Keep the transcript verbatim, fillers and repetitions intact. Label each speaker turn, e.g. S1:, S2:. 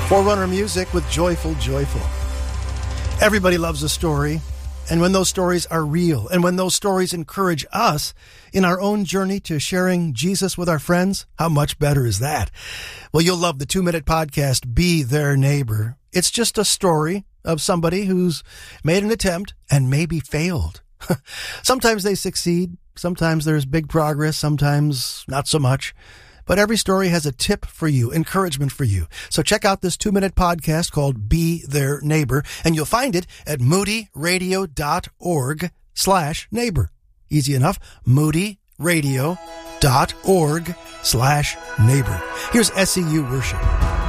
S1: Forerunner Music with Joyful, Joyful. Everybody loves a story, and when those stories are real, and when those stories encourage us in our own journey to sharing Jesus with our friends, how much better is that? Well, you'll love the two-minute podcast, Be Their Neighbor. It's just a story of somebody who's made an attempt and maybe failed. Sometimes they succeed, sometimes there's big progress, sometimes not so much. But every story has a tip for you, encouragement for you. So check out this two-minute podcast called Be Their Neighbor, and you'll find it at moodyradio.org slash neighbor. Easy enough, moodyradio.org slash neighbor. Here's S E U Worship.